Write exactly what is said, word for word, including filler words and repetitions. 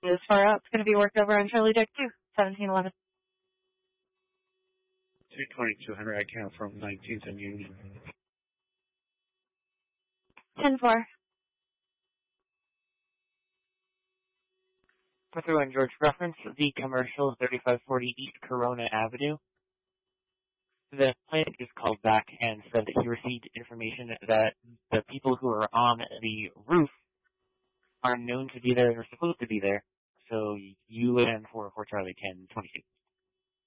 This far out, it's going to be worked over on Charlie Deck two, seventeen eleven. two twenty-two hundred, I count from nineteenth and Union. ten four. For through on George reference, the commercial thirty-five forty East Corona Avenue. The plaintiff just called back and said that he received information that the people who are on the roof are known to be there and are supposed to be there. So you and four oh four Charlie can twenty-two.